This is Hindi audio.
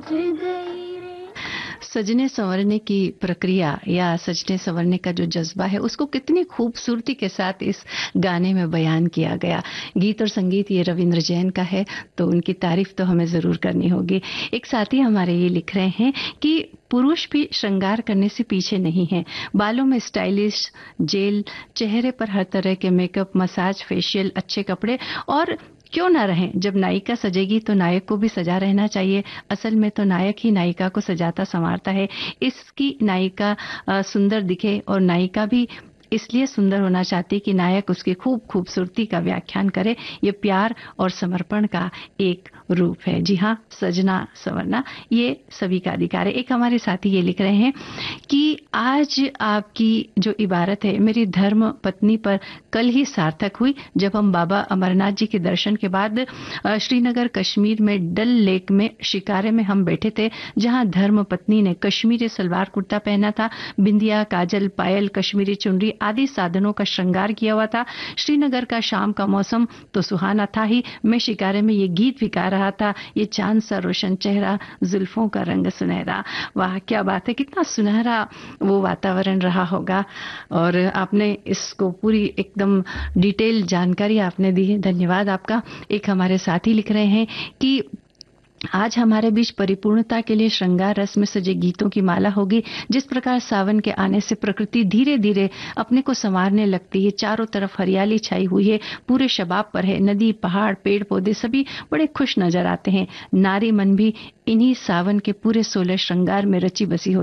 गई रे। सजने संवरने की प्रक्रिया या सजने संवरने का जो जज्बा है उसको कितनी खूबसूरती के साथ इस गाने में बयान किया गया। गीत और संगीत ये रविंद्र जैन का है, तो उनकी तारीफ तो हमें जरूर करनी होगी। एक साथी हमारे ये लिख रहे हैं कि पुरुष भी श्रृंगार करने से पीछे नहीं है। बालों में स्टाइलिश जेल, चेहरे पर हर तरह के मेकअप, मसाज, फेशियल, अच्छे कपड़े, और क्यों ना रहें। जब नायिका सजेगी तो नायक को भी सजा रहना चाहिए। असल में तो नायक ही नायिका को सजाता संवारता है। इसकी नायिका सुंदर दिखे, और नायिका भी इसलिए सुंदर होना चाहती कि नायक उसकी खूबसूरती का व्याख्यान करे। ये प्यार और समर्पण का एक रूप है। जी हाँ, सजना संवरना ये सभी का अधिकार है। एक हमारे साथी ये लिख रहे हैं कि आज आपकी जो इबारत है मेरी धर्म पत्नी पर कल ही सार्थक हुई, जब हम बाबा अमरनाथ जी के दर्शन के बाद श्रीनगर कश्मीर में डल लेक में शिकारे में हम बैठे थे, जहां धर्म पत्नी ने कश्मीरी सलवार कुर्ता पहना था, बिंदिया, काजल, पायल, कश्मीरी चुनरी आदि साधनों का श्रृंगार किया हुआ था। श्रीनगर का शाम का मौसम तो सुहाना था ही। मैं शिकारे में ये गीत भी गा रहा था, ये चांद सा रोशन चेहरा, जुल्फों का रंग सुनहरा। वाह, क्या बात है, कितना सुनहरा वो वातावरण रहा होगा। और आपने इसको पूरी एकदम डिटेल जानकारी आपने दी है, धन्यवाद आपका। एक हमारे साथी लिख रहे हैं कि आज हमारे बीच परिपूर्णता के लिए श्रृंगार रस में सजे गीतों की माला होगी। जिस प्रकार सावन के आने से प्रकृति धीरे धीरे अपने को संवारने लगती है, चारों तरफ हरियाली छाई हुई है, पूरे शबाब पर है, नदी, पहाड़, पेड़ पौधे सभी बड़े खुश नजर आते हैं। नारी मन भी इन्हीं सावन के पूरे 16 श्रृंगार में रची बसी हो